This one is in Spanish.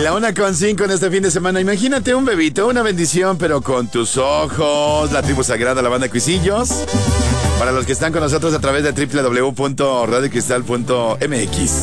La 1:05 en este fin de semana. Imagínate un bebito, una bendición, pero con tus ojos. La tribu sagrada, la banda Cuisillos. Para los que están con nosotros a través de www.radiocristal.mx.